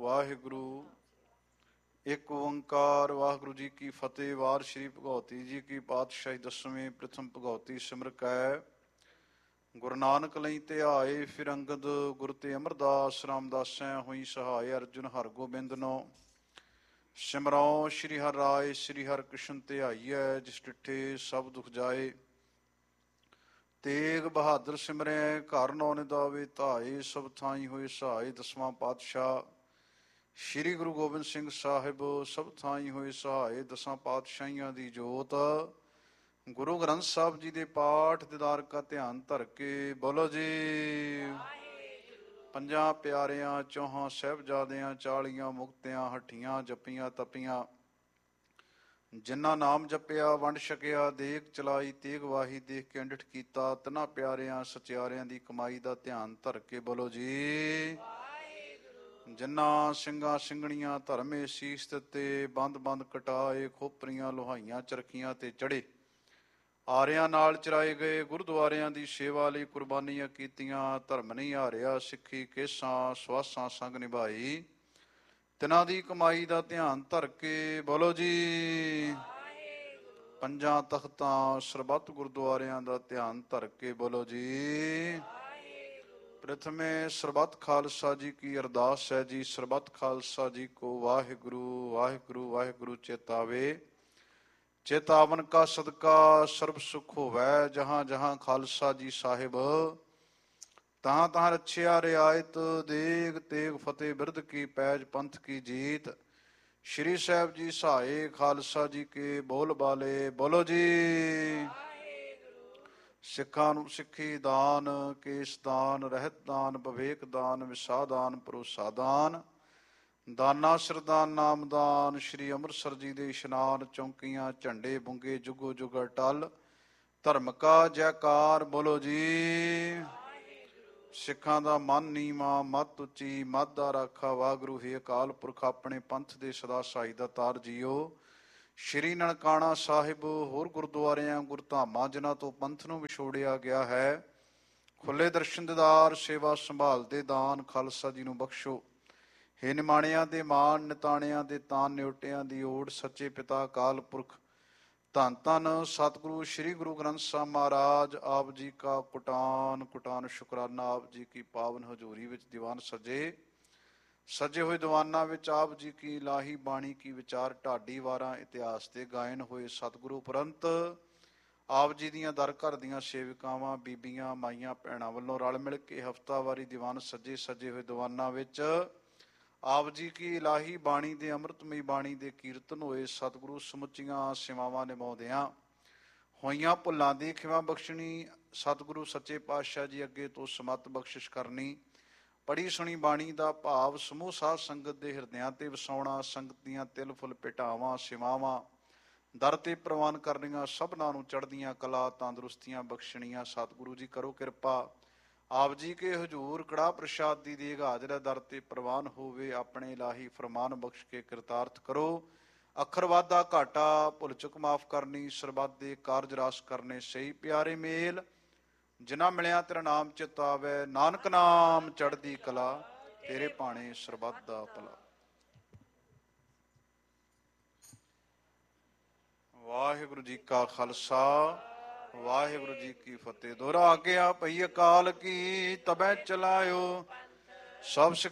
ਵਾਹਿਗੁਰੂ। ਇੱਕ ਓੰਕਾਰ। ਵਾਹਿਗੁਰੂ ਜੀ ਕੀ ਫਤਿਹ। ਵਾਰ ਸ਼੍ਰੀ ਭਗਉਤੀ ਜੀ ਕੀ ਪਾਤਸ਼ਾਹੀ ਦਸਵੇਂ ਪ੍ਰਥਮ ਭਗਉਤੀ ਸਿਮਰ ਕੈ। ਗੁਰੂ ਨਾਨਕ ਲਈ ਧਿਆਏ ਫਿਰ ਅੰਗਦ ਗੁਰ ਤੇ ਅਮਰਦਾਸ ਰਾਮਦਾਸੈ ਹੋਈ ਸਹਾਇ। ਅਰਜੁਨ ਹਰਗੋਬਿੰਦ ਨੋ ਸਿਮਰਉ ਸ਼੍ਰੀ ਹਰਿ ਰਾਏ। ਸ਼੍ਰੀ ਹਰਿ ਕ੍ਰਿਸ਼ਨ ਧਿਆਈਐ ਜਿਸ ਡਿਠੇ ਸਭ ਦੁਖ ਜਾਏ। ਤੇਗ ਬਹਾਦਰ ਸਿਮਰੈ ਘਰ ਨੌ ਨਿਦਾਵੇ ਧਾਏ। ਸਭ ਥਾਈ ਹੋਏ ਸਹਾਏ। ਦਸਵਾਂ ਪਾਤਸ਼ਾਹ ਸ਼੍ਰੀ ਗੁਰੂ ਗੋਬਿੰਦ ਸਿੰਘ ਸਾਹਿਬ ਸਭ ਥਾਈ ਹੋਏ ਸਹਾਏ। ਦਸਾਂ ਪਾਤਸ਼ਾਹੀਆਂ ਦੀ ਜੋਤ ਗੁਰੂ ਗ੍ਰੰਥ ਸਾਹਿਬ ਜੀ ਦੇ ਪਾਠ ਦੀਦਾਰ ਕਾ ਧਿਆਨ ਧਰ ਕੇ ਬੋਲੋ ਜੀ। ਪੰਜਾਂ ਪਿਆਰਿਆਂ ਚੌਹਾਂ ਸਾਹਿਬਜ਼ਾਦਿਆਂ 40 ਮੁਕਤਿਆਂ ਹੱਠੀਆਂ ਜੱਪੀਆਂ ਤਪੀਆਂ। ਜਿਨ੍ਹਾਂ ਨਾਮ ਜਪਿਆ ਵੰਡ ਛਕਿਆ ਦੇਗ ਚਲਾਈ ਤੇਗ ਵਾਹੀ ਦੇਖ ਕੇ ਅੰਡਿਠ ਕੀਤਾ। ਤਿੰਨਾਂ ਪਿਆਰਿਆਂ ਸਚਿਆਰਿਆਂ ਦੀ ਕਮਾਈ ਦਾ ਧਿਆਨ ਧਰ ਕੇ ਬੋਲੋ ਜੀ। ਜਿਨ੍ਹਾਂ ਸਿੰਘਾਂ ਸਿੰਘਣੀਆਂ ਧਰਮੇ ਸੀਸ ਦਿੱਤੇ ਬੰਦ ਬੰਦ ਕਟਾਏ। ਖੋਪਰੀਆਂ ਲੋਹਾਈਆਂ ਚਰਖੀਆਂ ਤੇ ਚੜੇ ਆਰਿਆਂ ਨਾਲ ਚਰਾਏ ਗਏ। ਗੁਰਦੁਆਰਿਆਂ ਦੀ ਸੇਵਾ ਲਈ ਕੁਰਬਾਨੀਆਂ ਕੀਤੀਆਂ। ਧਰਮ ਨਹੀਂ ਹਾਰਿਆ ਸਿੱਖੀ ਕੇਸਾਂ ਸਵਾਸਾਂ ਸੰਗ ਨਿਭਾਈ। ਤਿਨਾਂ ਦੀ ਕਮਾਈ ਦਾ ਧਿਆਨ ਧਰ ਕੇ ਬੋਲੋ ਜੀ। ਪੰਜਾਂ ਤਖਤਾਂ ਸਰਬੱਤ ਗੁਰਦੁਆਰਿਆਂ ਦਾ ਧਿਆਨ ਧਰ ਕੇ ਬੋਲੋ ਜੀ। ਪ੍ਰਥਮੇ ਸਰਬੱਤ ਖਾਲਸਾ ਜੀ ਕੀ ਅਰਦਾਸ ਹੈ ਜੀ। ਸਰਬੱਤ ਖਾਲਸਾ ਜੀ ਕੋ ਵਾਹਿਗੁਰੂ ਵਾਹਿਗੁਰੂ ਵਾਹਿਗੁਰੂ ਚੇਤਾਵੇ। ਚੇਤਾਵਨ ਕਾ ਸਦਕਾ ਸਰਬ ਸੁਖ ਹੋਵੈ। ਜਹਾਂ ਜਹਾਂ ਖਾਲਸਾ ਜੀ ਸਾਹਿਬ ਤਹਾਂ ਤਹਾਂ ਰੱਛਿਆ ਰਿਆਇਤ। ਦੇਗ ਤੇਗ ਫਤਿਹ ਬਿਰਧ ਕੀ ਪੈਜ ਪੰਥ ਕੀ ਜੀਤ। ਸ਼੍ਰੀ ਸਾਹਿਬ ਜੀ ਸਹਾਏ ਖਾਲਸਾ ਜੀ ਕੇ ਬੋਲ ਬਾਲੇ ਬੋਲੋ ਜੀ। ਸਿੱਖਾਂ ਨੂੰ ਸਿੱਖੀ ਦਾਨ ਕੇਸ ਦਾਨ ਰਹਿਤ ਦਾਨ ਵਿਵੇਕ ਦਾਨ ਵਿਸਾ ਦਾਨ ਭਰੋਸਾ ਦਾਨ ਦਾਨਾ ਸਰਦਾਨ ਨਾਮਦਾਨ। ਸ਼੍ਰੀ ਅੰਮ੍ਰਿਤਸਰ ਜੀ ਦੇ ਇਸ਼ਨਾਨ ਚੌਂਕੀਆਂ ਝੰਡੇ ਬੁੰਗੇ ਜੁਗੋ ਜੁਗ ਅਟਲ। ਧਰਮ ਕਾ ਜੈਕਾਰ ਬੋਲੋ ਜੀ। ਸਿੱਖਾਂ ਦਾ ਮਨ ਨੀਵਾਂ ਮੱਤ ਉੱਚੀ ਮੱਧ ਦਾ ਰਾਖਾ। ਵਾਹਿਗੁਰੂ ਹੀ ਅਕਾਲ ਪੁਰਖ ਆਪਣੇ ਪੰਥ ਦੇ ਸਦਾ ਸਹਾਈ ਦਾ ਤਾਰ ਜੀਓ। ਸ਼੍ਰੀ ਨਨਕਾਣਾ ਸਾਹਿਬ ਹੋਰ ਗੁਰਦੁਆਰਿਆਂ ਗੁਰਧਾਮਾਂ ਜਿਨ੍ਹਾਂ ਤੋਂ ਪੰਥ ਨੂੰ ਵਿਛੋੜਿਆ ਗਿਆ ਹੈ ਖੁੱਲੇ ਦਰਸ਼ਨ ਦੀਦਾਰ ਸੇਵਾ ਸੰਭਾਲ ਦੇ ਦਾਨ ਖਾਲਸਾ ਜੀ ਨੂੰ ਬਖਸ਼ੋ। ਹੇ ਨਿਮਾਣਿਆਂ ਦੇ ਮਾਣ ਨਿਤਾਣਿਆਂ ਦੇ ਤਾਨ ਨਿਉਟਿਆਂ ਦੀ ਓੜ। ਸੱਚੇ ਪਿਤਾ ਅਕਾਲ ਪੁਰਖ ਧੰਨ ਧੰਨ ਸਤਿਗੁਰੂ ਸ਼੍ਰੀ ਗੁਰੂ ਗ੍ਰੰਥ ਸਾਹਿਬ ਮਹਾਰਾਜ ਆਪ ਜੀ ਕਾ ਕੁਟਾਨ ਕੁਟਾਨ ਸ਼ੁਕਰਾਨਾ। ਆਪ ਜੀ ਕੀ ਪਾਵਨ ਹਜ਼ੂਰੀ ਵਿੱਚ ਦੀਵਾਨ ਸਜੇ ਹੋਏ ਦੀਵਾਨਾਂ ਵਿੱਚ ਆਪ ਜੀ ਕੀ ਇਲਾਹੀ ਬਾਣੀ ਕੀ ਵਿਚਾਰ ਢਾਡੀ ਵਾਰਾਂ ਇਤਿਹਾਸ ਦੇ ਗਾਇਨ ਹੋਏ। ਸਤਿਗੁਰੂ ਉਪਰੰਤ ਆਪ ਜੀ ਦੀਆਂ ਦਰ ਘਰ ਦੀਆਂ ਸੇਵਿਕਾਵਾਂ ਬੀਬੀਆਂ ਮਾਈਆਂ ਭੈਣਾਂ ਵੱਲੋਂ ਰਲ ਮਿਲ ਕੇ ਹਫ਼ਤਾਵਾਰੀ ਦੀਵਾਨ ਸਜੇ ਹੋਏ ਦੀਵਾਨਾਂ ਵਿੱਚ ਆਪ ਜੀ ਕੀ ਇਲਾਹੀ ਬਾਣੀ ਦੇ ਅੰਮ੍ਰਿਤਮਈ ਬਾਣੀ ਦੇ ਕੀਰਤਨ ਹੋਏ। ਸਤਿਗੁਰੂ ਸਮੁੱਚੀਆਂ ਸੇਵਾਵਾਂ ਨਿਭਾਉਂਦਿਆਂ ਹੋਈਆਂ ਭੁੱਲਾਂ ਦੀ ਖਿਮਾ ਬਖਸ਼ਣੀ। ਸਤਿਗੁਰੂ ਸੱਚੇ ਪਾਤਸ਼ਾਹ ਜੀ ਅੱਗੇ ਤੋਂ ਸਮੱਤ ਬਖਸ਼ਿਸ਼ ਕਰਨੀ। ਪੜ੍ਹੀ ਸੁਣੀ ਬਾਣੀ ਦਾ ਭਾਵ ਸਮੂਹ ਸਾਧ ਸੰਗਤ ਦੇ ਹਿਰਦਿਆਂ ਤੇ ਵਸਾਉਣਾ। ਸੰਗਤ ਦੀਆਂ ਤਿਲ ਫੁੱਲ ਭੇਟਾਵਾਂ ਸੇਵਾਵਾਂ ਦਰ ਤੇ ਪ੍ਰਵਾਨ ਕਰਨੀਆਂ। ਸਭਨਾਂ ਨੂੰ ਚੜ੍ਹਦੀਆਂ ਕਲਾ ਤੰਦਰੁਸਤੀਆਂ ਬਖਸ਼ਣੀਆਂ। ਸਤਿਗੁਰੂ ਜੀ ਕਰੋ ਕਿਰਪਾ ਆਪ ਜੀ ਕੇ ਹਜ਼ੂਰ ਕੜਾਹ ਪ੍ਰਸ਼ਾਦ ਦੀ ਦੇਗ ਹਾਜ਼ਰ ਦਰ ਤੇ ਪ੍ਰਵਾਨ ਹੋਵੇ। ਆਪਣੇ ਇਲਾਹੀ ਫਰਮਾਨ ਬਖਸ਼ ਕੇ ਕਿਰਤਾਰਥ ਕਰੋ। ਅੱਖਰ ਵਾਧਾ ਘਾਟਾ ਭੁੱਲ ਚੁੱਕ ਮਾਫ ਕਰਨੀ। ਸਰਬੱਤ ਦੇ ਕਾਰਜ ਰਾਸ ਕਰਨੇ ਸਹੀ ਪਿਆਰੇ ਮੇਲ। ਜਿਨ੍ਹਾਂ ਮਿਲਿਆ ਤੇਰਾ ਨਾਮ ਚਿਤ ਆਵੈ ਨਾਨਕ ਨਾਮ ਚੜ੍ਹਦੀ ਕਲਾ। ਤੇਰੇ ਭਾਣੇ ਸਰਬੱਤ ਦਾ ਭਲਾ। ਵਾਹਿਗੁਰੂ ਜੀ ਕਾ ਖਾਲਸਾ ਵਾਹਿਗੁਰੂ ਜੀ ਕੀ ਫਤਿਹ। ਦੋਹਰਾ ਆਗਿਆ ਪਈ ਅਕਾਲ ਕੀ ਤਬੈ ਚਲਾਇਓ। ਸਭ